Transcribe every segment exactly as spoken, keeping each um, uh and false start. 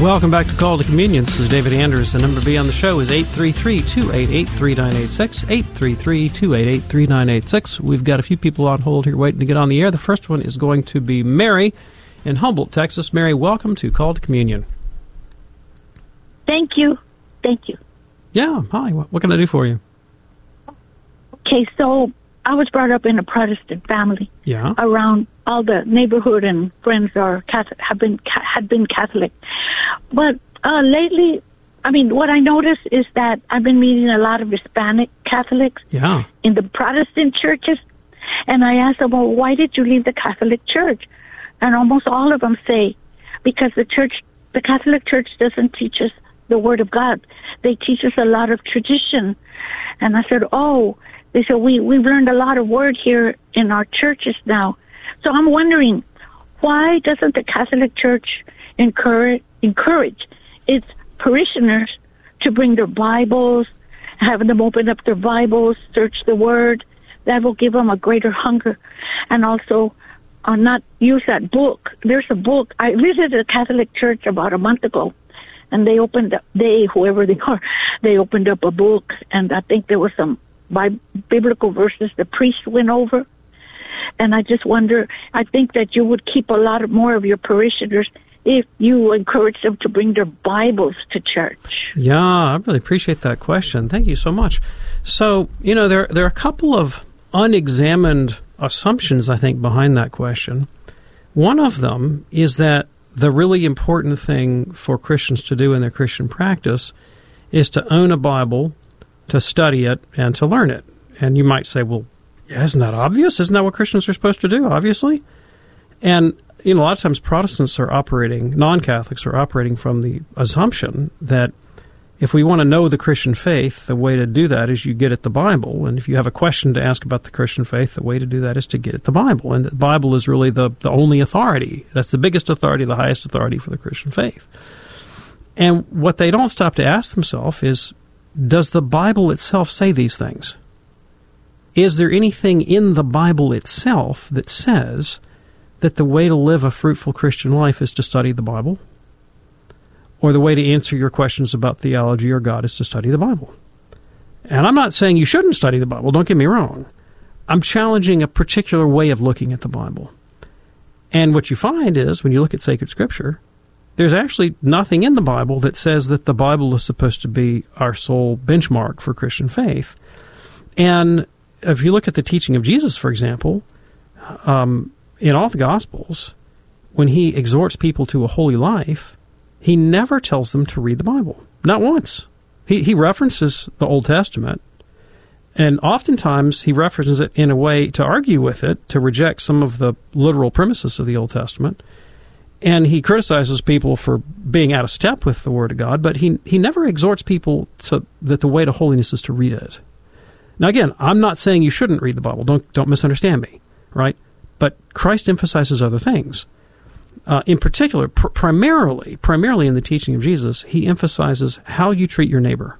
Welcome back to Call to Communion. This is David Anders. The number to be on the show is eight three three, two eight eight, three nine eight six, eight three three, two eight eight, three nine eight six. We've got a few people on hold here waiting to get on the air. The first one is going to be Mary in Humboldt, Texas. Mary, welcome to Call to Communion. Thank you. Thank you. Yeah, hi. What can I do for you? Okay, so I was brought up in a Protestant family. Yeah. Around all the neighborhood and friends are Catholic, have been had been Catholic, but uh, lately, I mean, what I noticed is that I've been meeting a lot of Hispanic Catholics. Yeah. In the Protestant churches, and I asked them, "Well, why did you leave the Catholic Church?" And almost all of them say, "Because the church, the Catholic Church, doesn't teach us the Word of God. They teach us a lot of tradition." And I said, "Oh." They said, we, we've learned a lot of word here in our churches now. So I'm wondering, why doesn't the Catholic Church encourage, encourage its parishioners to bring their Bibles, having them open up their Bibles, search the Word? That will give them a greater hunger. And also, uh, not use that book. There's a book. I visited a Catholic church about a month ago, and they opened up, they, whoever they are, they opened up a book, and I think there was some by biblical verses the priest went over. And I just wonder, I think that you would keep a lot of more of your parishioners if you encourage them to bring their Bibles to church. Yeah, I really appreciate that question. Thank you so much. So, you know, there, there are a couple of unexamined assumptions, I think, behind that question. One of them is that the really important thing for Christians to do in their Christian practice is to own a Bible, to study it, and to learn it. And you might say, well, yeah, isn't that obvious? Isn't that what Christians are supposed to do, obviously? And, you know, a lot of times Protestants are operating, non-Catholics are operating from the assumption that if we want to know the Christian faith, the way to do that is you get at the Bible. And if you have a question to ask about the Christian faith, the way to do that is to get at the Bible. And the Bible is really the, the only authority. That's the biggest authority, the highest authority for the Christian faith. And what they don't stop to ask themselves is, does the Bible itself say these things? Is there anything in the Bible itself that says that the way to live a fruitful Christian life is to study the Bible? Or the way to answer your questions about theology or God is to study the Bible? And I'm not saying you shouldn't study the Bible, don't get me wrong. I'm challenging a particular way of looking at the Bible. And what you find is, when you look at sacred Scripture, there's actually nothing in the Bible that says that the Bible is supposed to be our sole benchmark for Christian faith. And if you look at the teaching of Jesus, for example, um, in all the Gospels, when he exhorts people to a holy life, he never tells them to read the Bible. Not once. He, he references the Old Testament, and oftentimes he references it in a way to argue with it, to reject some of the literal premises of the Old Testament. And he criticizes people for being out of step with the Word of God, but he he never exhorts people to that the way to holiness is to read it. Now, again, I'm not saying you shouldn't read the Bible. Don't don't misunderstand me, right? But Christ emphasizes other things. Uh, in particular, pr- primarily, primarily in the teaching of Jesus, he emphasizes how you treat your neighbor.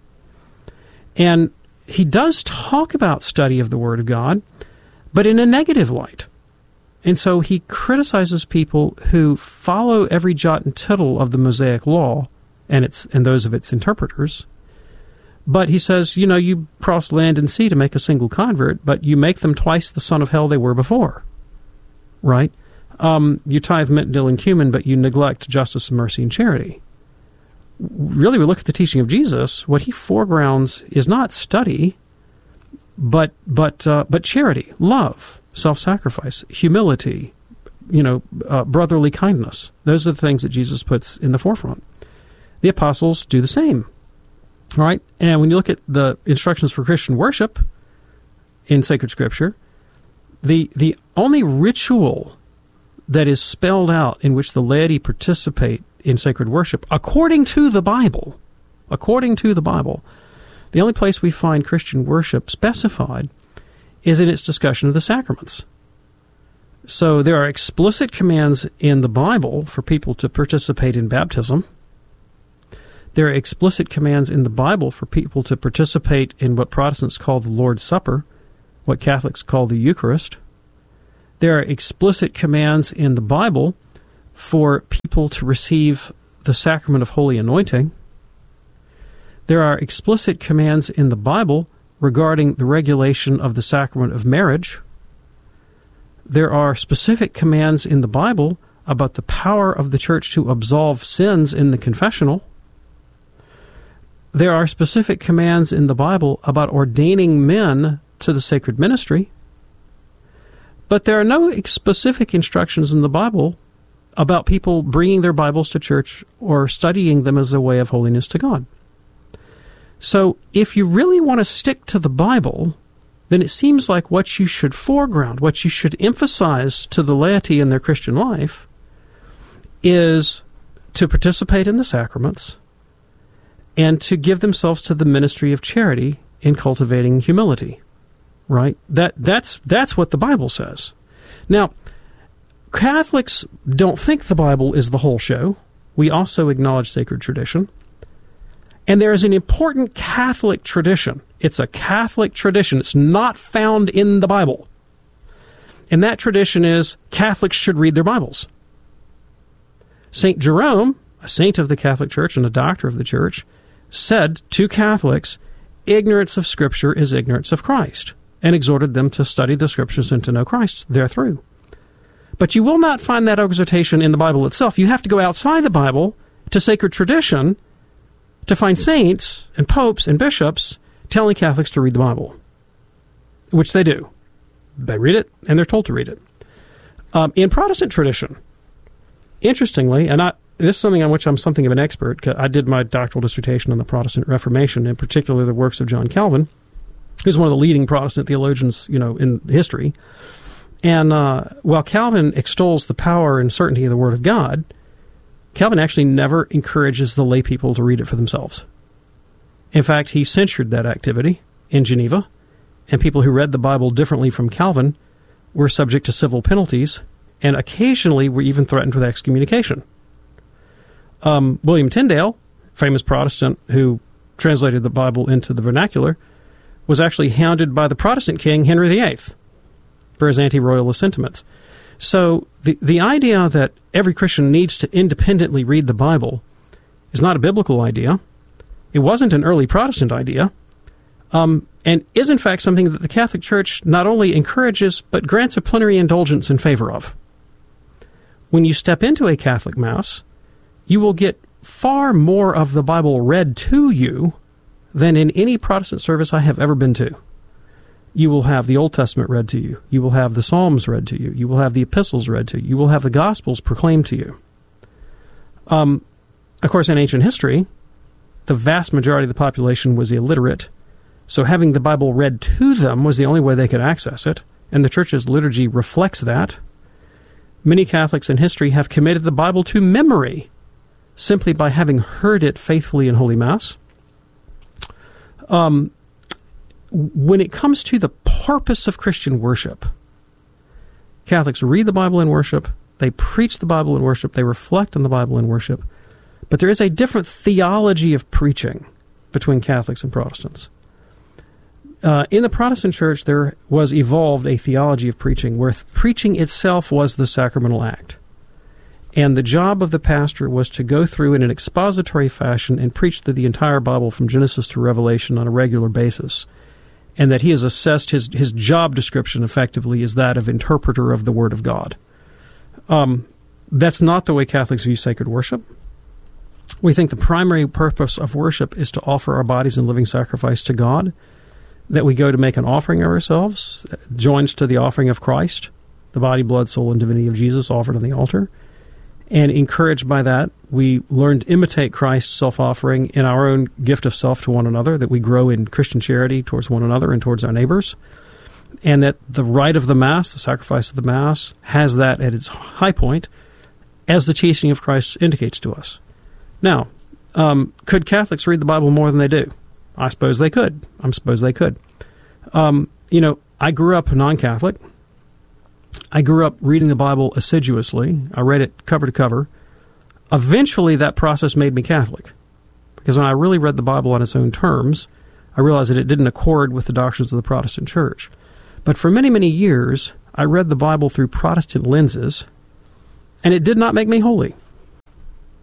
And he does talk about study of the Word of God, but in a negative light. And so he criticizes people who follow every jot and tittle of the Mosaic Law and its and those of its interpreters. But he says, you know, you cross land and sea to make a single convert, but you make them twice the son of hell they were before. Right? Um, you tithe mint, dill, and cumin, but you neglect justice and mercy and charity. Really, we look at the teaching of Jesus, what he foregrounds is not study, but but uh, but charity, love, self-sacrifice, humility, you know, uh, brotherly kindness. Those are the things that Jesus puts in the forefront. The apostles do the same, all right? And when you look at the instructions for Christian worship in sacred Scripture, the the only ritual that is spelled out in which the laity participate in sacred worship, according to the Bible, according to the Bible, the only place we find Christian worship specified is in its discussion of the sacraments. So there are explicit commands in the Bible for people to participate in baptism. There are explicit commands in the Bible for people to participate in what Protestants call the Lord's Supper, what Catholics call the Eucharist. There are explicit commands in the Bible for people to receive the sacrament of holy anointing. There are explicit commands in the Bible regarding the regulation of the sacrament of marriage. There are specific commands in the Bible about the power of the church to absolve sins in the confessional. There are specific commands in the Bible about ordaining men to the sacred ministry. But there are no specific instructions in the Bible about people bringing their Bibles to church or studying them as a way of holiness to God. So if you really want to stick to the Bible, then it seems like what you should foreground, what you should emphasize to the laity in their Christian life, is to participate in the sacraments and to give themselves to the ministry of charity in cultivating humility. Right? That that's that's what the Bible says. Now, Catholics don't think the Bible is the whole show. We also acknowledge sacred tradition. And there is an important Catholic tradition. It's a Catholic tradition. It's not found in the Bible. And that tradition is Catholics should read their Bibles. Saint Jerome, a saint of the Catholic Church and a doctor of the Church, said to Catholics, ignorance of Scripture is ignorance of Christ, and exhorted them to study the Scriptures and to know Christ therethrough. But you will not find that exhortation in the Bible itself. You have to go outside the Bible to sacred tradition to find saints and popes and bishops telling Catholics to read the Bible, which they do. They read it, and they're told to read it. Um, in Protestant tradition, interestingly, and I, this is something on which I'm something of an expert. I did my doctoral dissertation on the Protestant Reformation, in particular the works of John Calvin, who's one of the leading Protestant theologians, you know, in history. And uh, while Calvin extols the power and certainty of the Word of God, Calvin actually never encourages the lay people to read it for themselves. In fact, he censured that activity in Geneva, and people who read the Bible differently from Calvin were subject to civil penalties, and occasionally were even threatened with excommunication. Um, William Tyndale, famous Protestant who translated the Bible into the vernacular, was actually hounded by the Protestant king, Henry the Eighth, for his anti-royalist sentiments. So the, the idea that every Christian needs to independently read the Bible is not a biblical idea. It wasn't an early Protestant idea, um, and is in fact something that the Catholic Church not only encourages, but grants a plenary indulgence in favor of. When you step into a Catholic Mass, you will get far more of the Bible read to you than in any Protestant service I have ever been to. You will have the Old Testament read to you. You will have the Psalms read to you. You will have the epistles read to you. You will have the Gospels proclaimed to you. Um, of course, in ancient history, the vast majority of the population was illiterate, so having the Bible read to them was the only way they could access it, and the Church's liturgy reflects that. Many Catholics in history have committed the Bible to memory simply by having heard it faithfully in Holy Mass. Um, when it comes to the purpose of Christian worship, Catholics read the Bible in worship, they preach the Bible in worship, they reflect on the Bible in worship, but there is a different theology of preaching between Catholics and Protestants. Uh, in the Protestant Church, there was evolved a theology of preaching where th- preaching itself was the sacramental act. And the job of the pastor was to go through in an expository fashion and preach through the entire Bible from Genesis to Revelation on a regular basis. And that he has assessed his, his job description effectively is that of interpreter of the Word of God. Um, that's not the way Catholics view sacred worship. We think the primary purpose of worship is to offer our bodies in living sacrifice to God, that we go to make an offering of ourselves, joins to the offering of Christ, the body, blood, soul, and divinity of Jesus offered on the altar. And encouraged by that, we learn to imitate Christ's self-offering in our own gift of self to one another, that we grow in Christian charity towards one another and towards our neighbors, and that the rite of the Mass, the sacrifice of the Mass, has that at its high point, as the teaching of Christ indicates to us. Now, um, could Catholics read the Bible more than they do? I suppose they could. I suppose they could. Um, you know, I grew up non-Catholic. I grew up reading the Bible assiduously. I read it cover to cover. Eventually, that process made me Catholic, because when I really read the Bible on its own terms, I realized that it didn't accord with the doctrines of the Protestant Church. But for many, many years, I read the Bible through Protestant lenses, and it did not make me holy.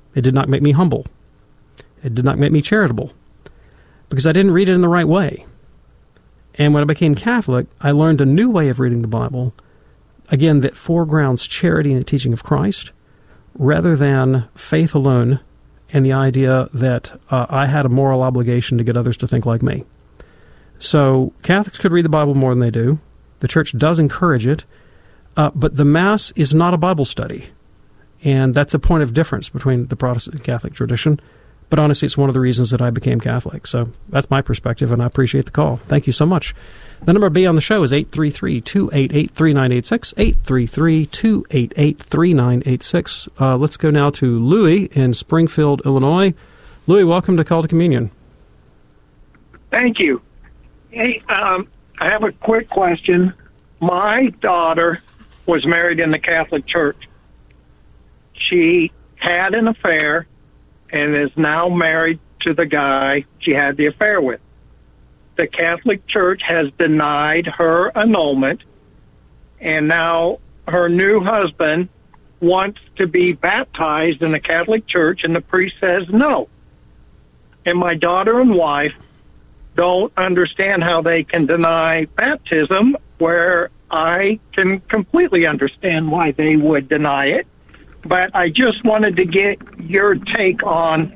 It did not make me humble. It did not make me charitable, because I didn't read it in the right way. And when I became Catholic, I learned a new way of reading the Bible, again, that foregrounds charity and the teaching of Christ, rather than faith alone and the idea that uh, I had a moral obligation to get others to think like me. So Catholics could read the Bible more than they do. The Church does encourage it, uh, but the Mass is not a Bible study. And that's a point of difference between the Protestant and Catholic tradition. But honestly, it's one of the reasons that I became Catholic. So that's my perspective, and I appreciate the call. Thank you so much. The number to be on the show is eight three three, two eight eight, three nine eight six, eight three three, two eight eight, three nine eight six. Uh, let's go now to Louis in Springfield, Illinois. Louis, welcome to Call to Communion. Thank you. Hey, um, I have a quick question. My daughter was married in the Catholic Church. She had an affair and is now married to the guy she had the affair with. The Catholic Church has denied her annulment, and now her new husband wants to be baptized in the Catholic Church, and the priest says no. And my daughter and wife don't understand how they can deny baptism, where I can completely understand why they would deny it. But I just wanted to get your take on,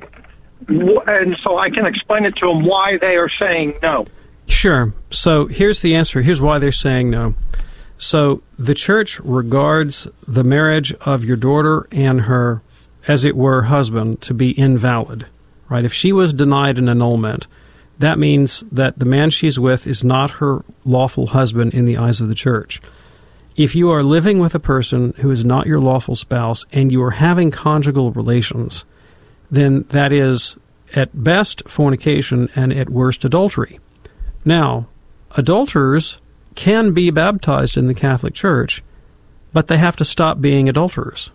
and so I can explain it to them why they are saying no. Sure. So here's the answer. Here's why they're saying no. So the Church regards the marriage of your daughter and her, as it were, husband to be invalid, right? If she was denied an annulment, that means that the man she's with is not her lawful husband in the eyes of the Church. If you are living with a person who is not your lawful spouse and you are having conjugal relations, then that is at best fornication and at worst adultery. Now, adulterers can be baptized in the Catholic Church, but they have to stop being adulterers.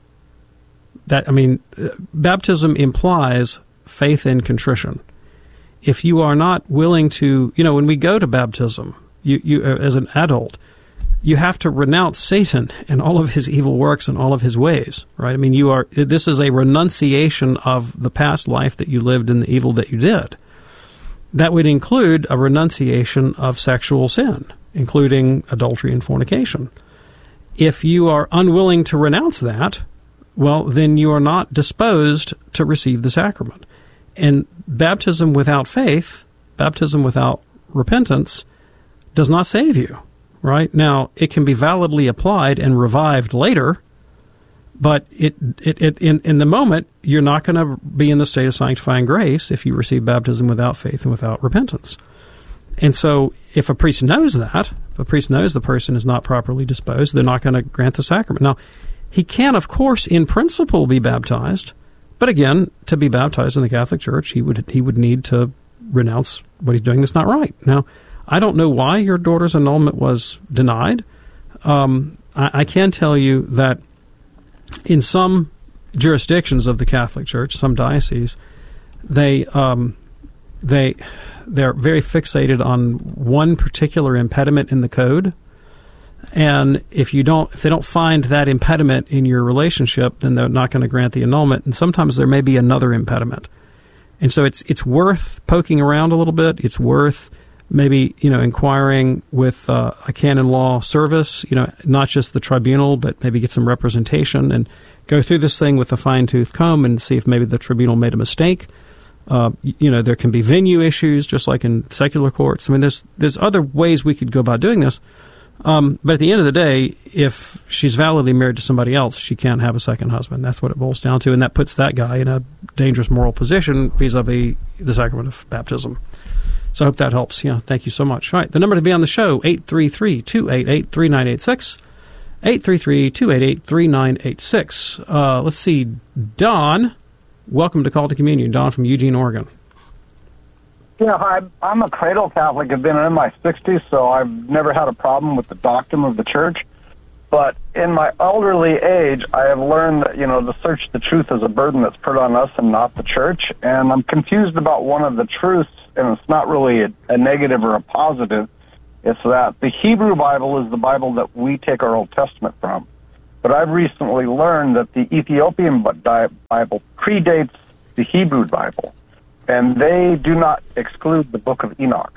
That, I mean, baptism implies faith and contrition. If you are not willing to, you know, when we go to baptism, you, you as an adult, you have to renounce Satan and all of his evil works and all of his ways, right? I mean, you are. This is a renunciation of the past life that you lived and the evil that you did. That would include a renunciation of sexual sin, including adultery and fornication. If you are unwilling to renounce that, well, then you are not disposed to receive the sacrament. And baptism without faith, baptism without repentance, does not save you. Right? Now, it can be validly applied and revived later, but it, it, it in, in the moment, you're not going to be in the state of sanctifying grace if you receive baptism without faith and without repentance. And so if a priest knows that, if a priest knows the person is not properly disposed, they're not going to grant the sacrament. Now, he can, of course, in principle be baptized, but again, to be baptized in the Catholic Church, he would he would need to renounce what he's doing that's not right. Now, I don't know why your daughter's annulment was denied. Um, I, I can tell you that in some jurisdictions of the Catholic Church, some dioceses, they um, they they're very fixated on one particular impediment in the code, and if you don't, if they don't find that impediment in your relationship, then they're not going to grant the annulment. And sometimes there may be another impediment, and so it's it's worth poking around a little bit. It's worth maybe, you know, inquiring with uh, a canon law service, you know, not just the tribunal, but maybe get some representation and go through this thing with a fine-tooth comb and see if maybe the tribunal made a mistake. Uh, you know, there can be venue issues, just like in secular courts. I mean, there's there's other ways we could go about doing this. Um, but at the end of the day, if she's validly married to somebody else, she can't have a second husband. That's what it boils down to, and that puts that guy in a dangerous moral position vis-a-vis the sacrament of baptism. So I hope that helps. Yeah, thank you so much. All right, the number to be on the show, eight three three, two eight eight, three nine eight six, eight three three, two eight eight, three nine eight six. Uh, let's see, Don, welcome to Call to Communion. Don from Eugene, Oregon. Yeah, hi, I'm a cradle Catholic. I've been in my sixties, so I've never had a problem with the doctrine of the Church. But in my elderly age, I have learned that, you know, to search the truth is a burden that's put on us and not the Church. And I'm confused about one of the truths, and it's not really a, a negative or a positive. It's that the Hebrew Bible is the Bible that we take our Old Testament from. but I've recently learned that the Ethiopian Bible predates the Hebrew Bible, and they do not exclude the Book of Enoch.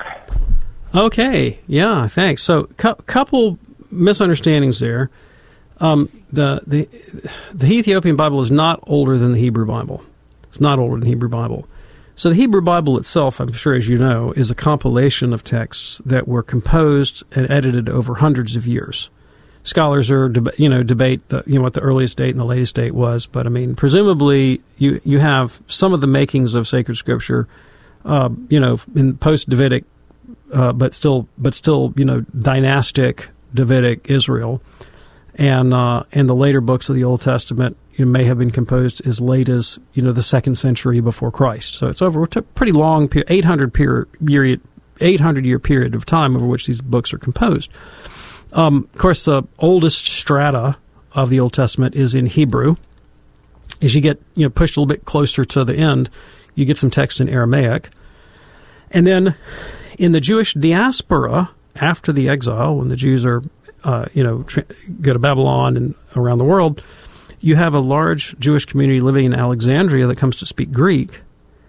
Okay, yeah, thanks. So, cu- couple misunderstandings there. Um, the the the Ethiopian Bible is not older than the Hebrew Bible. It's not older than the Hebrew Bible. So the Hebrew Bible itself, I'm sure as you know, is a compilation of texts that were composed and edited over hundreds of years. Scholars are, deba- you know, debate the, you know what the earliest date and the latest date was, but I mean, presumably you you have some of the makings of sacred scripture, uh, you know, in post-Davidic, uh, but still, but still, you know, dynastic Davidic Israel, and uh, and the later books of the Old Testament, you know, may have been composed as late as, you know, the second century before Christ. So it's over a pretty long period, eight hundred period, eight hundred year period of time over which these books are composed. Um, of course, the oldest strata of the Old Testament is in Hebrew. As you get, you know, pushed a little bit closer to the end, you get some text in Aramaic. And then in the Jewish diaspora, after the exile, when the Jews are, uh, you know, tra- go to Babylon and around the world, you have a large Jewish community living in Alexandria that comes to speak Greek.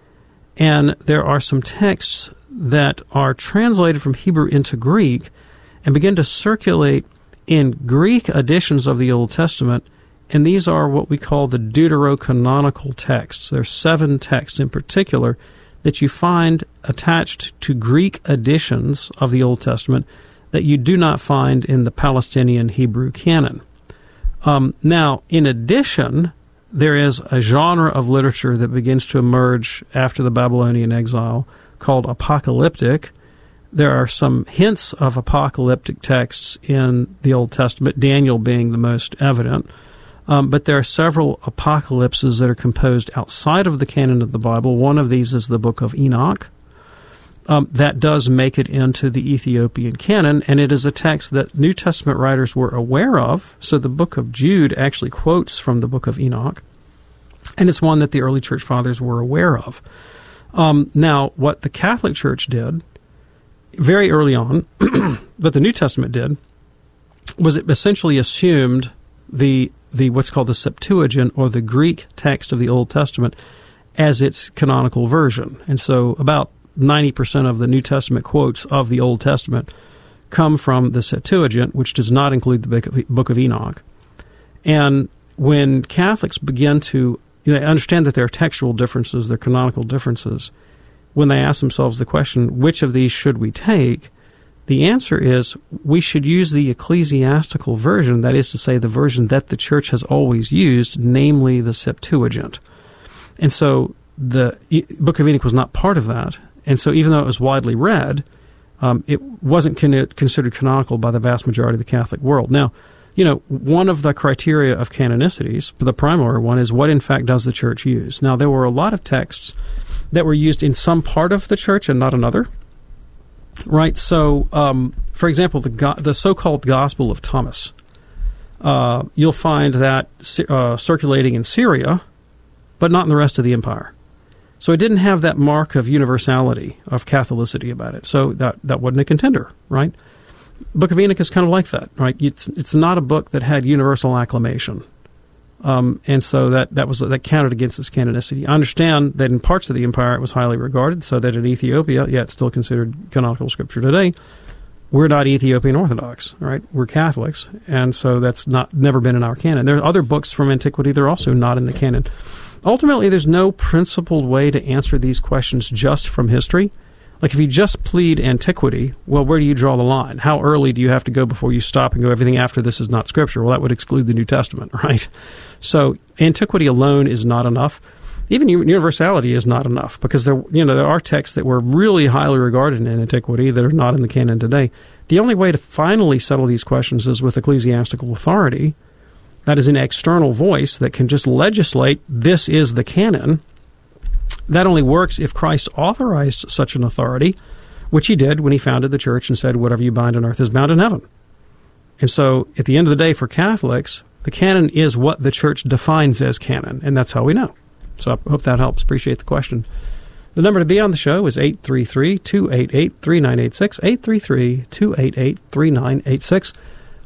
And there are some texts that are translated from Hebrew into Greek and begin to circulate in Greek editions of the Old Testament, and these are what we call the deuterocanonical texts. There are seven texts in particular that you find attached to Greek editions of the Old Testament that you do not find in the Palestinian Hebrew canon. Um, now, in addition, there is a genre of literature that begins to emerge after the Babylonian exile called apocalyptic. There are some hints of apocalyptic texts in the Old Testament, Daniel being the most evident. Um, but there are several apocalypses that are composed outside of the canon of the Bible. One of these is the Book of Enoch. Um, that does make it into the Ethiopian canon, and it is a text that New Testament writers were aware of. So the Book of Jude actually quotes from the Book of Enoch, and it's one that the early church fathers were aware of. Um, now, what the Catholic Church did very early on, but the New Testament did, was it essentially assumed the the what's called the Septuagint, or the Greek text of the Old Testament, as its canonical version. And so about ninety percent of the New Testament quotes of the Old Testament come from the Septuagint, which does not include the Book of Enoch. And when Catholics begin to, you know, understand that there are textual differences, there are canonical differences, when they ask themselves the question, which of these should we take, the answer is we should use the ecclesiastical version, that is to say, the version that the church has always used, namely the Septuagint. And so the Book of Enoch was not part of that. And so even though it was widely read, um, it wasn't con- considered canonical by the vast majority of the Catholic world. Now, you know, one of the criteria of canonicities, the primary one, is what in fact does the church use. Now, there were a lot of texts that were used in some part of the church and not another, right? So, um, for example, the go- the so-called Gospel of Thomas, uh, you'll find that uh, circulating in Syria, but not in the rest of the empire. So it didn't have that mark of universality, of Catholicity about it. So that that wasn't a contender, right? Book of Enoch is kind of like that, right? It's it's not a book that had universal acclamation. Um, and so that, that was that counted against its canonicity. I understand that in parts of the empire it was highly regarded, so that in Ethiopia, yeah, it's still considered canonical scripture today. We're not Ethiopian Orthodox, right? We're Catholics, and so that's not never been in our canon. There are other books from antiquity that are also not in the canon. Ultimately, there's no principled way to answer these questions just from history. Like if you just plead antiquity, well, where do you draw the line? How early do you have to go before you stop and go, everything after this is not Scripture? Well, that would exclude the New Testament, right? So antiquity alone is not enough. Even universality is not enough, because there, you know, there are texts that were really highly regarded in antiquity that are not in the canon today. The only way to finally settle these questions is with ecclesiastical authority. That is an external voice that can just legislate, this is the canon. That only works if Christ authorized such an authority, which he did when he founded the church and said, whatever you bind on earth is bound in heaven. And so, at the end of the day, for Catholics, the canon is what the church defines as canon, and that's how we know. So I hope that helps. Appreciate the question. The number to be on the show is eight three three, two eight eight, three nine eight six, eight three three, two eight eight, three nine eight six.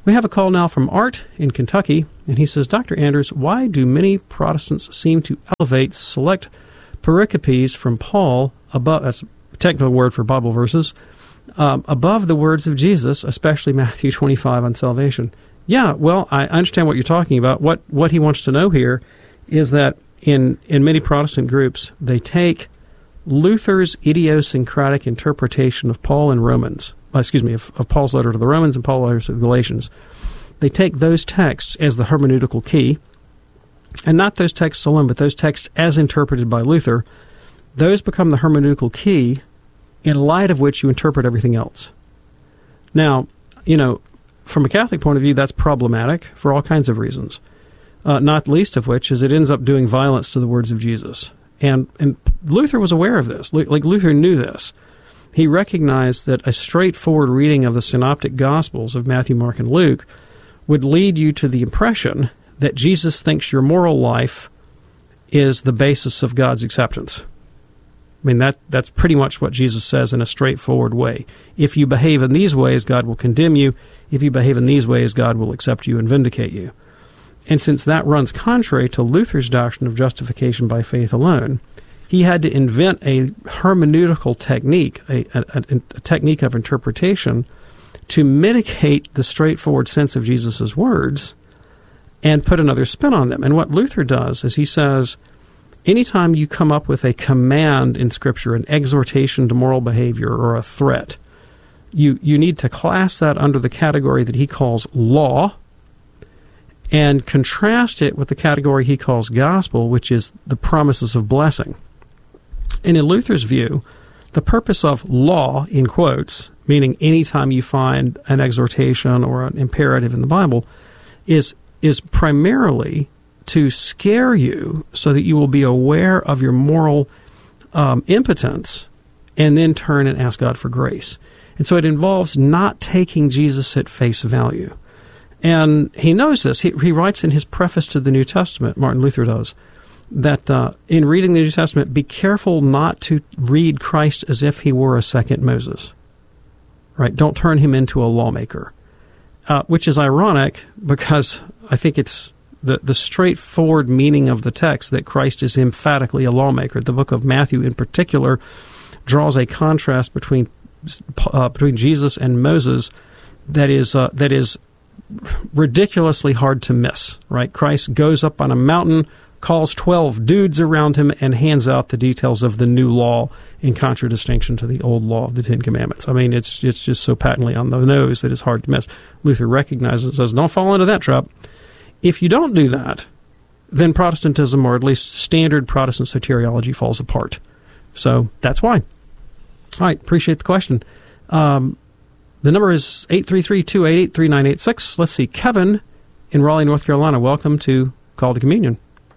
We have a call now from Art in Kentucky, and he says, Doctor Anders, why do many Protestants seem to elevate select pericopes from Paul above, that's a technical word for Bible verses, um, above the words of Jesus, especially Matthew twenty-five on salvation? Yeah, well, I understand what you're talking about. What what he wants to know here is that in, in many Protestant groups, they take Luther's idiosyncratic interpretation of Paul and Romans, uh, excuse me, of, of Paul's letter to the Romans and Paul's letter to the Galatians. They take those texts as the hermeneutical key, and not those texts alone, but those texts as interpreted by Luther. Those become the hermeneutical key in light of which you interpret everything else. Now, you know, from a Catholic point of view, that's problematic for all kinds of reasons, uh, not least of which is it ends up doing violence to the words of Jesus. And and Luther was aware of this. Like, Luther knew this. He recognized that a straightforward reading of the synoptic Gospels of Matthew, Mark, and Luke would lead you to the impression that Jesus thinks your moral life is the basis of God's acceptance. I mean, that that's pretty much what Jesus says in a straightforward way. If you behave in these ways, God will condemn you. If you behave in these ways, God will accept you and vindicate you. And since that runs contrary to Luther's doctrine of justification by faith alone, he had to invent a hermeneutical technique, a, a, a technique of interpretation, to mitigate the straightforward sense of Jesus' words and put another spin on them. And what Luther does is he says, anytime you come up with a command in Scripture, an exhortation to moral behavior or a threat, you, you need to class that under the category that he calls law and contrast it with the category he calls gospel, which is the promises of blessing. And in Luther's view, the purpose of law, in quotes, meaning anytime you find an exhortation or an imperative in the Bible, is is primarily to scare you so that you will be aware of your moral um, impotence and then turn and ask God for grace. And so it involves not taking Jesus at face value. And he knows this. He, he writes in his preface to the New Testament, Martin Luther does, that uh, in reading the New Testament, be careful not to read Christ as if he were a second Moses. Right? Don't turn him into a lawmaker. Uh, which is ironic because I think it's the, the straightforward meaning of the text that Christ is emphatically a lawmaker. The book of Matthew in particular draws a contrast between uh, between Jesus and Moses that is uh, that is ridiculously hard to miss. Right? Christ goes up on a mountain, calls twelve dudes around him, and hands out the details of the new law in contradistinction to the old law of the Ten Commandments. I mean, it's it's just so patently on the nose that it's hard to miss. Luther recognizes and says, don't fall into that trap. If you don't do that, then Protestantism, or at least standard Protestant soteriology, falls apart. So that's why. All right, appreciate the question. Um, the number is eight three three, two eight eight, three nine eight six. Let's see, Kevin in Raleigh, North Carolina. Welcome to Call to Communion.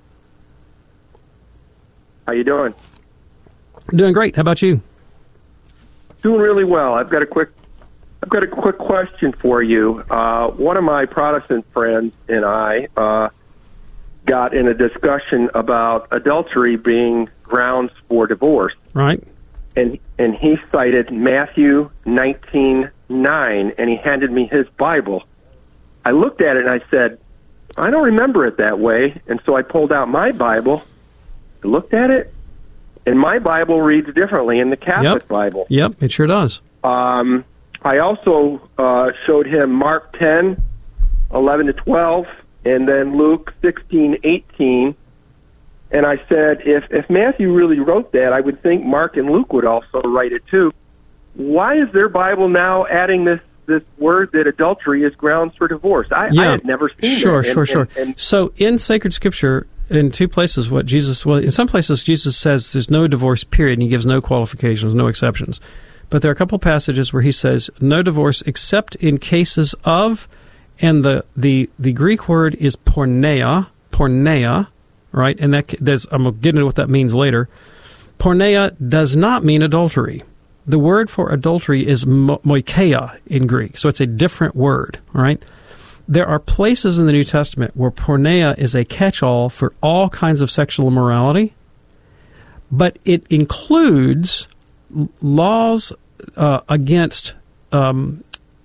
How you doing? Doing great. How about you? Doing really well. I've got a quick, I've got a quick question for you. Uh, one of my Protestant friends and I uh, got in a discussion about adultery being grounds for divorce. Right. And and he cited Matthew nineteen nine, and he handed me his Bible. I looked at it and I said, I don't remember it that way. And so I pulled out my Bible, looked at it, and my Bible reads differently in the Catholic yep. Bible. Yep, it sure does. Um, I also uh, showed him Mark ten, eleven to twelve, and then Luke sixteen, eighteen. And I said, if, if Matthew really wrote that, I would think Mark and Luke would also write it too. Why is their Bible now adding this, this word that adultery is grounds for divorce? I, yeah. I had never seen sure, that. Sure, sure, sure, sure. So in sacred Scripture, in two places, what Jesus, well, in some places Jesus says there's no divorce, period, and he gives no qualifications, no exceptions. But there are a couple passages where he says no divorce except in cases of, and the the, the Greek word is porneia, porneia, right? And that there's, I'm going to get into what that means later. Porneia does not mean adultery. The word for adultery is mo- moikeia in Greek, so it's a different word, right? There are places in the New Testament where porneia is a catch-all for all kinds of sexual immorality, but it includes laws uh, against um,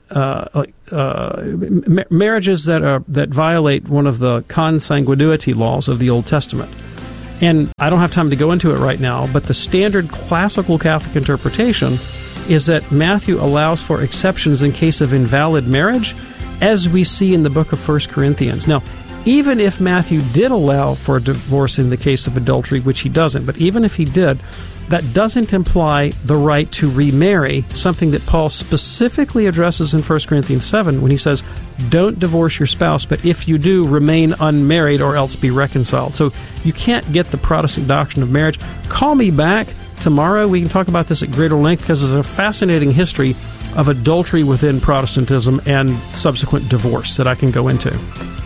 uh, uh, ma- marriages that are that violate one of the consanguinity laws of the Old Testament. And I don't have time to go into it right now, but the standard classical Catholic interpretation is that Matthew allows for exceptions in case of invalid marriage, as we see in the book of First Corinthians. Now, even if Matthew did allow for a divorce in the case of adultery, which he doesn't, but even if he did, that doesn't imply the right to remarry, something that Paul specifically addresses in First Corinthians seven when he says, don't divorce your spouse, but if you do, remain unmarried or else be reconciled. So you can't get the Protestant doctrine of marriage. Call me back tomorrow. We can talk about this at greater length because there's a fascinating history of adultery within Protestantism and subsequent divorce that I can go into.